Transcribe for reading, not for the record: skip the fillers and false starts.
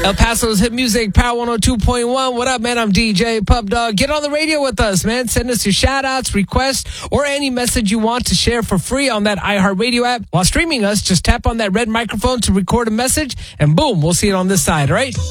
El Paso's hit music, Power 102.1. What up, man? I'm DJ Pub Dog. Get on the radio with us, man. Send us your shout outs, requests, or any message you want to share for free on that iHeartRadio app. While streaming us, just tap on that red microphone to record a message, and boom, we'll see it on this side, all right?